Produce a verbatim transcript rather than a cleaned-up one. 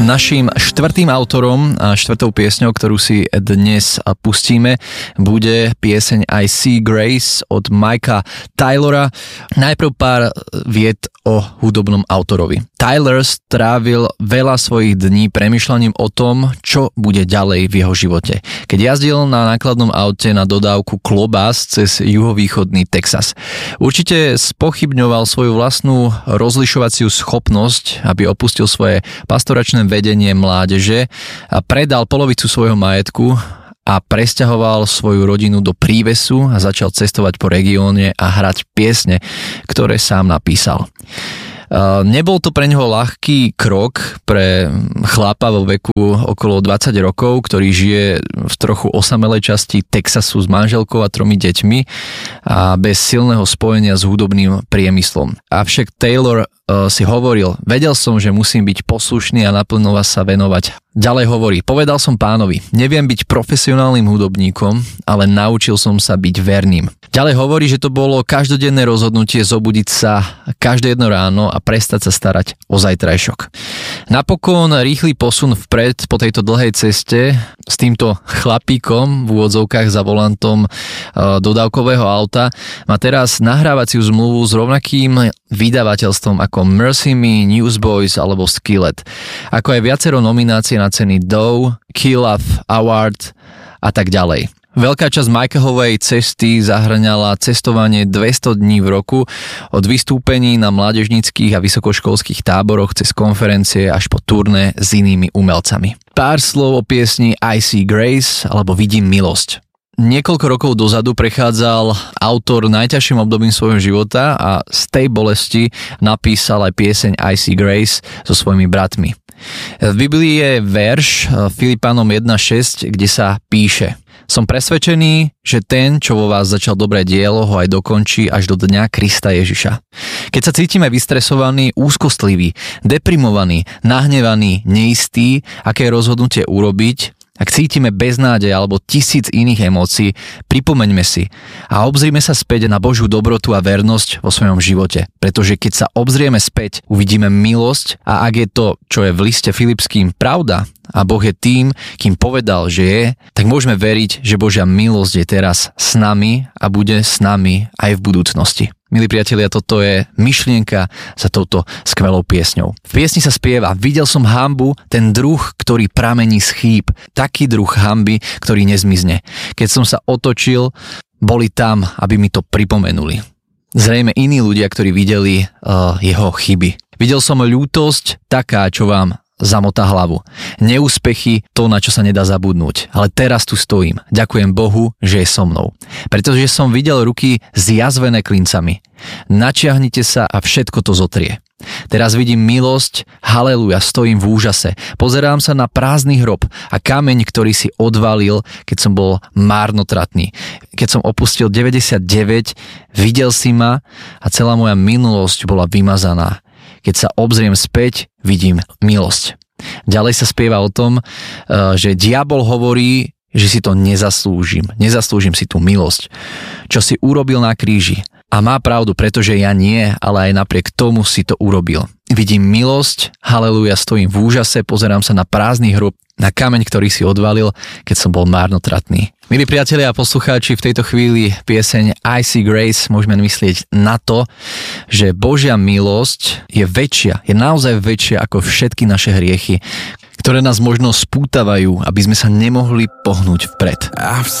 Naším štvrtým autorom a štvrtou piesňou, ktorú si dnes pustíme, bude pieseň I See Grace od Mikea Taylora. Najprv pár vied o hudobnom autorovi. Tyler strávil veľa svojich dní premýšľaním o tom, čo bude ďalej v jeho živote. Keď jazdil na nákladnom aute na dodávku klobás cez juhovýchodný Texas. Určite spochybňoval svoju vlastnú rozlišovaciu schopnosť, aby opustil svoje pastoračné vedenie mládeže a predal polovicu svojho majetku a presťahoval svoju rodinu do prívesu a začal cestovať po regióne a hrať piesne, ktoré sám napísal. Nebol to pre neho ľahký krok pre chlapa vo veku okolo dvadsať rokov, ktorý žije v trochu osamelej časti Texasu s manželkou a tromi deťmi a bez silného spojenia s hudobným priemyslom. Avšak Taylor si hovoril, vedel som, že musím byť poslušný a naplno sa venovať. Ďalej hovorí, povedal som pánovi, neviem byť profesionálnym hudobníkom, ale naučil som sa byť verným. Ďalej hovorí, že to bolo každodenné rozhodnutie zobudiť sa každé jedno ráno a prestať sa starať o zajtrajšok. Napokon rýchly posun vpred po tejto dlhej ceste s týmto chlapíkom v úvodzovkách za volantom dodávkového auta má teraz nahrávaciu zmluvu s rovnakým vydavateľstvom ako Mercy Me, Newsboys alebo Skillet, ako aj viacero nominácií na ceny Dove, Key-Love Award a tak ďalej. Veľká časť Michaelovej cesty zahŕňala cestovanie dvesto dní v roku od vystúpení na mládežníckych a vysokoškolských táboroch cez konferencie až po turné s inými umelcami. Pár slov o piesni I See Grace alebo Vidím milosť. Niekoľko rokov dozadu prechádzal autor najťažším obdobím svojho života a z tej bolesti napísal aj pieseň I See Grace so svojimi bratmi. V Biblii je verš Filipánom jedna šesť, kde sa píše: Som presvedčený, že ten, čo vo vás začal dobré dielo, ho aj dokončí až do dňa Krista Ježiša. Keď sa cítime vystresovaní, úzkostliví, deprimovaní, nahnevaní, neistí, aké rozhodnutie urobiť, ak cítime beznádej alebo tisíc iných emócií, pripomeňme si a obzrime sa späť na Božiu dobrotu a vernosť vo svojom živote. Pretože keď sa obzrieme späť, uvidíme milosť a ak je to, čo je v liste Filipským, pravda a Boh je tým, kým povedal, že je, tak môžeme veriť, že Božia milosť je teraz s nami a bude s nami aj v budúcnosti. Milí priatelia, toto je myšlienka za touto skvelou piesňou. V piesni sa spieva: Videl som hanbu, ten druh, ktorý pramení z chýb, taký druh hanby, ktorý nezmizne. Keď som sa otočil, boli tam, aby mi to pripomenuli. Zrejme iní ľudia, ktorí videli uh, jeho chyby. Videl som ľútosť taká, čo vám zamotá hlavu. Neúspechy, to, na čo sa nedá zabudnúť. Ale teraz tu stojím. Ďakujem Bohu, že je so mnou. Pretože som videl ruky zjazvené klincami. Načiahnite sa a všetko to zotrie. Teraz vidím milosť, haleluja, stojím v úžase. Pozerám sa na prázdny hrob a kameň, ktorý si odvalil, keď som bol márnotratný. Keď som opustil deväťdesiatdeväť, videl si ma a celá moja minulosť bola vymazaná. Keď sa obzriem späť, vidím milosť. Ďalej sa spieva o tom, že diabol hovorí, že si to nezaslúžim. Nezaslúžim si tú milosť, čo si urobil na kríži. A má pravdu, pretože ja nie, ale aj napriek tomu si to urobil. Vidím milosť, haleluja, stojím v úžase, pozerám sa na prázdny hrob, na kameň, ktorý si odvalil, keď som bol márnotratný. Milí priatelia a poslucháči, v tejto chvíli pieseň I See Grace môžeme myslieť na to, že Božia milosť je väčšia, je naozaj väčšia ako všetky naše hriechy, ktoré nás možno spútavajú, aby sme sa nemohli pohnúť vpred. I've